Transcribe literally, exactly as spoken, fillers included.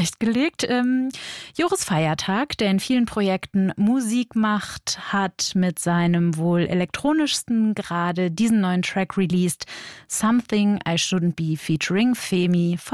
zurechtgelegt. Ähm, Joris Feiertag, der in vielen Projekten Musik macht, hat mit seinem wohl elektronischsten gerade diesen neuen Track released, Something I Shouldn't Be featuring Femi von